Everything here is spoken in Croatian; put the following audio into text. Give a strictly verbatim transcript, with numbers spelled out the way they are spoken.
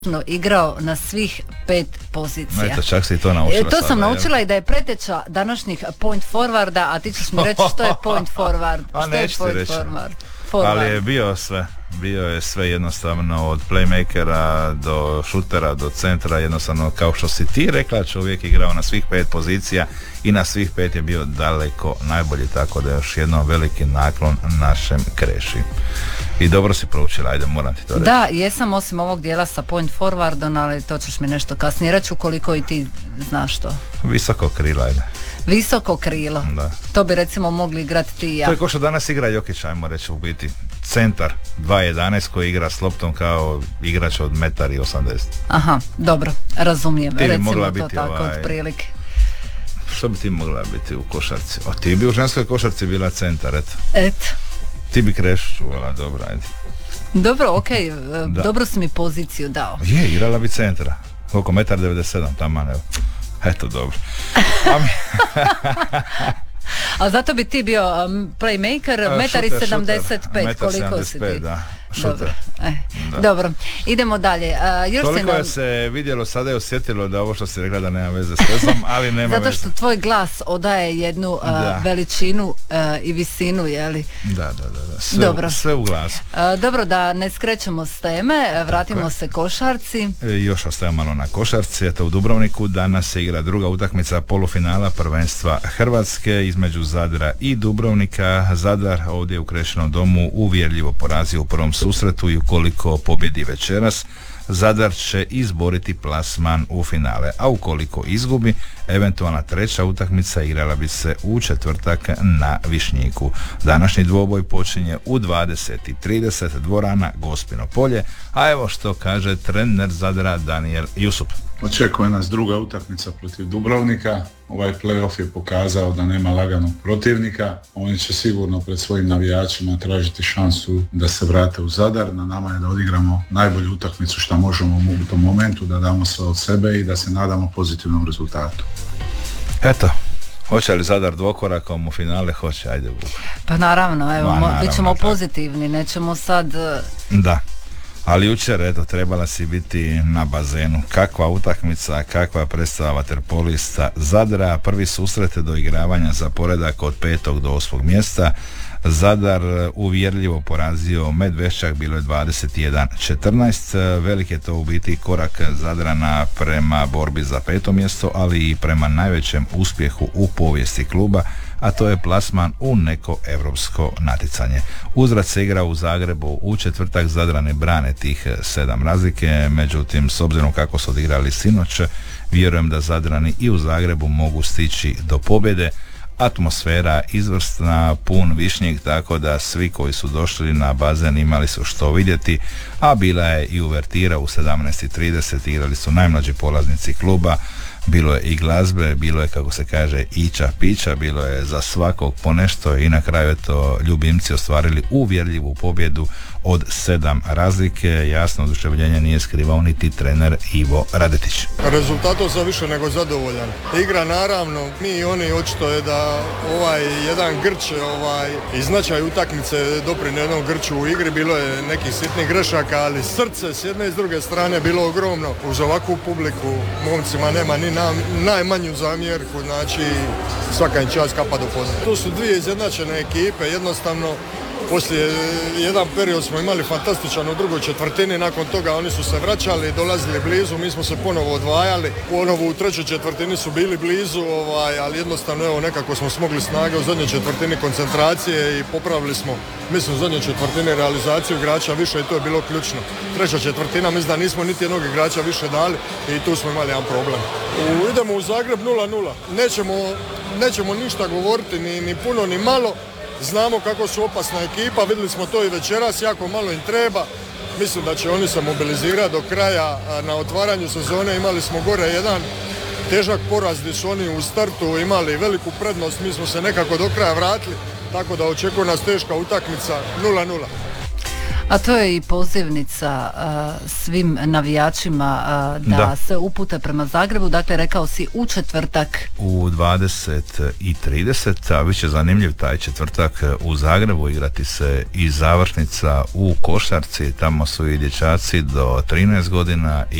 igrao na svih pet pozicija. Eto, čak si i to naučila. E, to sada, sam naučila jel? I da je preteča današnjih point forwarda, a ti ćeš mi reći što je point forward. A što je neću ti point reći. forward? Forward. Ali je bio sve. Bio je sve jednostavno od playmakera do šutera do centra, jednostavno kao što si ti rekla, čovjek igrao na svih pet pozicija i na svih pet je bio daleko najbolji, tako da još jednom veliki naklon našem Kreši. I dobro si proučila, ajde, moram ti to reći. Da, jesam, osim ovog dijela sa point forwardom, ali to ćeš mi nešto kasnije reći ukoliko i ti znaš to. Visoko krilo, ajde. Visoko krilo. Da. To bi recimo mogli igrati ti i ja. To je ko što danas igra Jokić, ajmo reći u biti. Centar dva jedanaest koji igra s loptom kao igrač od metar i osamdeset. Aha, dobro, razumijem. Ti bi recimo mogla to biti tako ovaj... otprilike. Što bi ti mogla biti u košarci? O, ti bi u ženskoj košarci bila centar, eto. Eto. Ti bi Krešu čuvala, dobro, ajde. Dobro, okej, okay. Dobro si mi poziciju dao. Je, igrala bi centra. Koliko, metar devedeset sedam, taman, evo. Eto, dobro. A mi... A zato bi ti bio um, playmaker, metar i sedamdeset pet, koliko si ti? Da. Dobro. Eh, dobro, idemo dalje. Uh, još Toliko nam... je se vidjelo, sada je osjetilo da ovo što si rekla da nema veze s vezom, ali nema zato veze. što tvoj glas odaje jednu uh, veličinu uh, i visinu, jeli? Da, da, da, da. Sve, dobro. U, sve u glasu. Uh, dobro, da ne skrećemo s teme, vratimo se košarci. E, još ostajemo malo na košarci. Eto, u Dubrovniku danas se igra druga utakmica polufinala prvenstva Hrvatske između Zadra i Dubrovnika. Zadar ovdje u Krešinom domu uvjerljivo porazio u prvom susretu i ukoliko pobjedi večeras, Zadar će izboriti plasman u finale, a ukoliko izgubi, eventualna treća utakmica igrala bi se u četvrtak na Višnjiku. Današnji dvoboj počinje u dvadeset i trideset, dvorana Gospino polje, a evo što kaže trener Zadra Danijel Jusup. Očekuje nas druga utakmica protiv Dubrovnika. Ovaj playoff je pokazao da nema laganog protivnika. Oni će sigurno pred svojim navijačima tražiti šansu da se vrate u Zadar. Na nama je da odigramo najbolju utakmicu što možemo u tom momentu, da damo sve od sebe i da se nadamo pozitivnom rezultatu. Eto, hoće li Zadar dvokorakom u finale? Hoće, ajde Vuk. Pa naravno, evo, Ma, bit ćemo tako. pozitivni, nećemo sad... Da. Ali jučer, eto, trebala si biti na bazenu. Kakva utakmica, kakva predstava vaterpolista Zadra, prvi susret do igravanja za poredak od petog do osmog mjesta. Zadar uvjerljivo porazio Medveščak, bilo je dvadeset jedan četrnaest. Velik je to u biti korak Zadrana prema borbi za peto mjesto, ali i prema najvećem uspjehu u povijesti kluba, a to je plasman u neko europsko natjecanje. Uzvrat se igra u Zagrebu u četvrtak, Zadrane brane tih sedam razlike, međutim s obzirom kako su odigrali sinoć, vjerujem da Zadrani i u Zagrebu mogu stići do pobjede. Atmosfera izvrsna, pun Višnjik, tako da svi koji su došli na bazen imali su što vidjeti, a bila je i uvertira u sedamnaest i trideset, igrali su najmlađi polaznici kluba. Bilo je i glazbe, bilo je, kako se kaže, ića pića, bilo je za svakog po nešto i na kraju je to ljubimci ostvarili uvjerljivu pobjedu od sedam razlike. Jasno, oduševljenje nije skrivao niti trener Ivo Radetić. Rezultatom sam više nego zadovoljan. Igra naravno, mi i oni, očito je da ovaj jedan grč ovaj, i značaj utakmice doprinio jednom grču u igri, bilo je nekih sitnih grešaka, ali srce s jedne i s druge strane bilo ogromno. Uz ovakvu publiku momcima nema ni na, najmanju zamjerku, znači svaka im čast, kapa do poda. To su dvije izjednačene ekipe, jednostavno poslije jedan period smo imali fantastičan u drugoj četvrtini, nakon toga oni su se vraćali, dolazili blizu, mi smo se ponovo odvajali, ponovo u trećoj četvrtini su bili blizu, ovaj, ali jednostavno evo nekako smo smogli snage u zadnjoj četvrtini koncentracije i popravili smo, mislim, u zadnjoj četvrtini realizaciju igrača više i to je bilo ključno. Treća četvrtina, mislim da nismo niti jednog igrača više dali i tu smo imali jedan problem. U, idemo u Zagreb nula nula, nećemo, nećemo ništa govoriti ni, ni puno ni malo. Znamo kako su opasna ekipa, vidjeli smo to i večeras, jako malo im treba. Mislim da će oni se mobilizirati do kraja. Na otvaranju sezone imali smo gore jedan težak poraz gdje su oni u startu imali veliku prednost, mi smo se nekako do kraja vratili, tako da očekuje nas teška utakmica nula nula. A to je i pozivnica uh, svim navijačima uh, da, Da. se upute prema Zagrebu, dakle rekao si u četvrtak. U dvadeset i trideset, a bit će zanimljiv taj četvrtak u Zagrebu, igrati se i završnica u košarci, tamo su i dječaci do trinaest godina